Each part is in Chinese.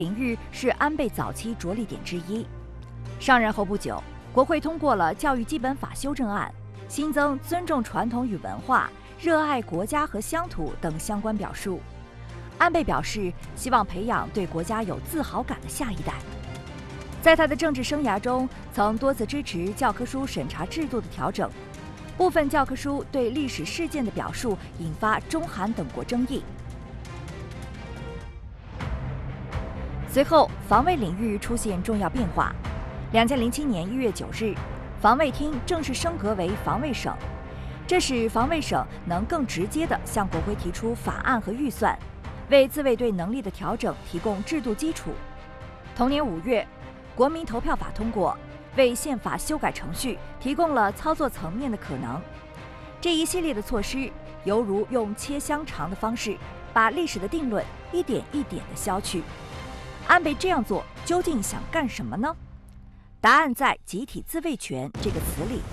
领域是安倍早期着力点之一。上任后不久，国会通过了教育基本法修正案，新增尊重传统与文化、热爱国家和乡土等相关表述。安倍表示，希望培养对国家有自豪感的下一代。在他的政治生涯中，曾多次支持教科书审查制度的调整，部分教科书对历史事件的表述引发中韩等国争议。随后，防卫领域出现重要变化。2007年1月9日，防卫厅正式升格为防卫省，这使防卫省能更直接地向国会提出法案和预算，为自卫队能力的调整提供制度基础。同年5月，国民投票法通过，为宪法修改程序提供了操作层面的可能。这一系列的措施，犹如用切香肠的方式，把历史的定论一点一点地消去。安倍这样做究竟想干什么呢？答案在“集体自卫权”这个词里。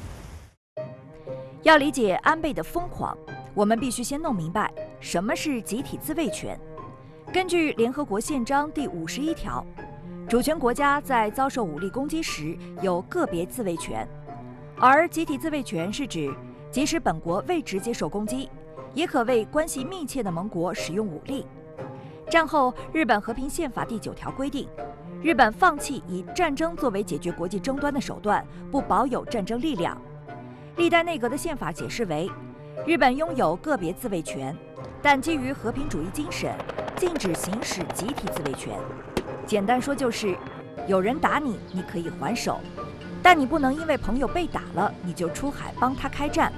要理解安倍的疯狂，我们必须先弄明白什么是集体自卫权。根据联合国宪章第51条，主权国家在遭受武力攻击时有个别自卫权，而集体自卫权是指，即使本国未直接受攻击，也可为关系密切的盟国使用武力。战后，日本和平宪法第9条规定，日本放弃以战争作为解决国际争端的手段，不保有战争力量。历代内阁的宪法解释为，日本拥有个别自卫权，但基于和平主义精神，禁止行使集体自卫权。简单说就是，有人打你，你可以还手，但你不能因为朋友被打了，你就出海帮他开战。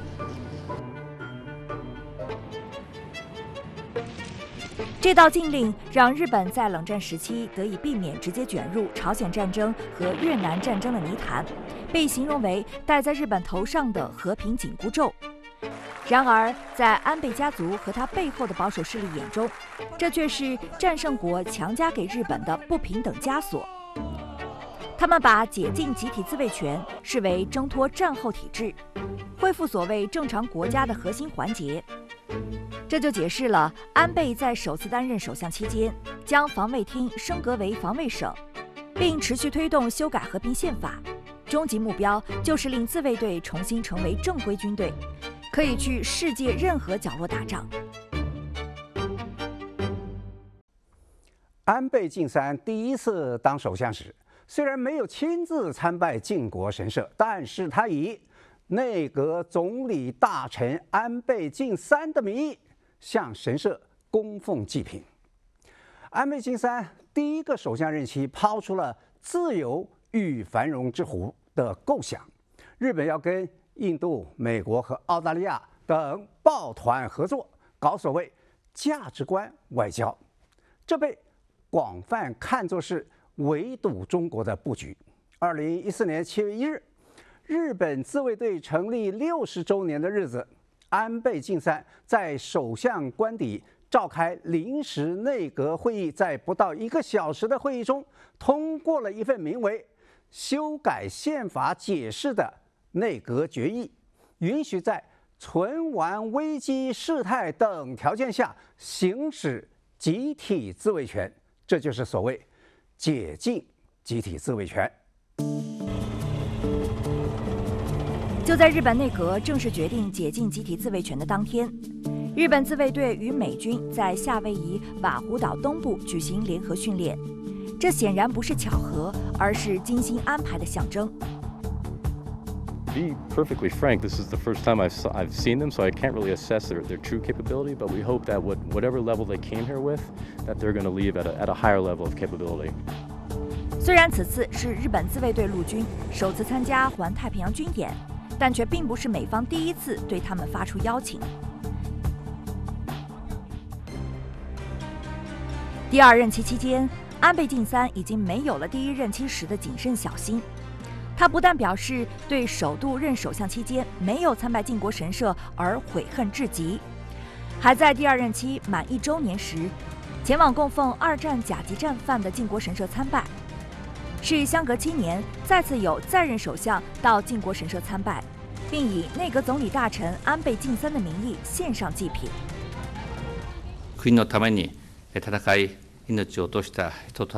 这道禁令让日本在冷战时期得以避免直接卷入朝鲜战争和越南战争的泥潭，被形容为戴在日本头上的和平紧箍咒。然而，在安倍家族和他背后的保守势力眼中，这却是战胜国强加给日本的不平等枷锁。他们把解禁集体自卫权视为挣脱战后体制，恢复所谓正常国家的核心环节。这就解释了安倍在首次担任首相期间，将防卫厅升格为防卫省，并持续推动修改和平宪法。终极目标就是令自卫队重新成为正规军队，可以去世界任何角落打仗。 安倍晋三第一次当首相时，虽然没有亲自参拜靖国神社，但是他以内阁总理大臣安倍晋三的名义向神社供奉祭品。安倍晋三第一个首相任期抛出了自由与繁荣之湖的构想，日本要跟印度、美国和澳大利亚等抱团合作，搞所谓价值观外交，这被广泛看作是围堵中国的布局。2014年7月1日，日本自卫队成立60周年的日子，安倍晋三在首相官邸召开临时内阁会议，在不到1个小时的会议中，通过了一份名为《修改宪法解释》的内阁决议，允许在存亡危机事态等条件下行使集体自卫权，这就是所谓解禁集体自卫权。 就在日本内阁正式决定解禁集体自卫权的当天，日本自卫队与美军在夏威夷瓦胡岛东部举行联合训练，这显然不是巧合，而是精心安排的象征。 Be perfectly frank, this is the first time I've seen them, so I can't really assess their true capability. But we hope that whatever level they came here with, that they're going to leave at a higher level of capability. 虽然此次是日本自卫队陆军首次参加环太平洋军演，但却并不是美方第一次对他们发出邀请。第二任期期间，安倍晋三已经没有了第一任期时的谨慎小心。他不但表示对首度任首相期间没有参拜靖国神社而悔恨至极，还在第二任期满1周年时，前往供奉2战甲级战犯的靖国神社参拜，是相隔7年再次有在任首相到靖国神社参拜，并以内阁总理大臣安倍晋三的名义献上祭品。 国のために戦い、 命を落とした人た